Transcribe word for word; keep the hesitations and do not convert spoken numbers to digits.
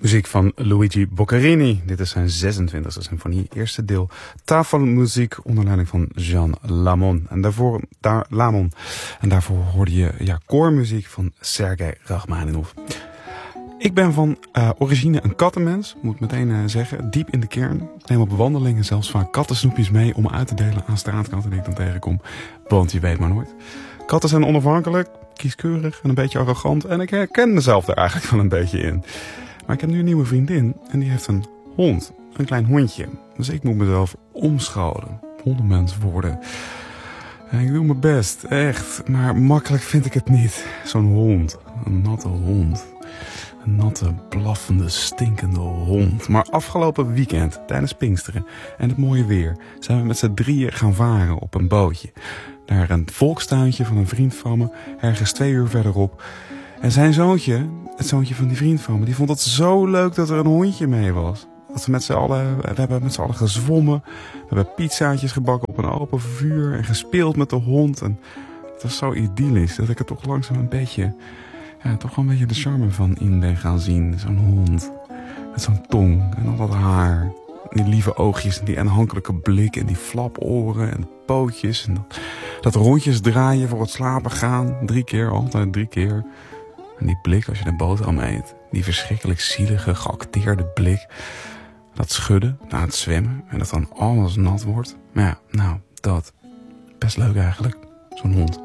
Muziek van Luigi Boccherini. Dit is zijn zesentwintigste symfonie, eerste deel. Tafelmuziek onder leiding van Jean Lamon. En daarvoor, daar, Lamon. En daarvoor hoorde je ja, koormuziek van Sergei Rachmaninov. Ik ben van uh, origine een kattenmens, moet ik meteen uh, zeggen. Diep in de kern. Ik neem op wandelingen zelfs vaak kattensnoepjes mee om uit te delen aan straatkatten die ik dan tegenkom. Want je weet maar nooit. Katten zijn onafhankelijk, kieskeurig en een beetje arrogant. En ik herken mezelf daar eigenlijk wel een beetje in. Maar ik heb nu een nieuwe vriendin en die heeft een hond. Een klein hondje. Dus ik moet mezelf omscholen. Hondenmens worden. En ik doe mijn best, echt. Maar makkelijk vind ik het niet. Zo'n hond. Een natte hond. Een natte, blaffende, stinkende hond. Maar afgelopen weekend, tijdens Pinksteren en het mooie weer, zijn we met z'n drieën gaan varen op een bootje. Naar een volkstuintje van een vriend van me, ergens twee uur verderop. En zijn zoontje, het zoontje van die vriend van me, die vond het zo leuk dat er een hondje mee was. Dat we met z'n allen, we hebben met z'n allen gezwommen. We hebben pizzaatjes gebakken op een open vuur en gespeeld met de hond. En het was zo idyllisch dat ik er toch langzaam een beetje, ja, toch wel een beetje de charme van in ben gaan zien. Zo'n hond met zo'n tong en al dat haar. Die lieve oogjes en die aanhankelijke blik en die flaporen en pootjes. En dat, dat rondjes draaien voor het slapen gaan. Drie keer, altijd drie keer. En die blik als je de boterham eet. Die verschrikkelijk zielige, geacteerde blik. Dat schudden na het zwemmen. En dat dan alles nat wordt. Maar ja, nou, dat. Best leuk eigenlijk. Zo'n hond.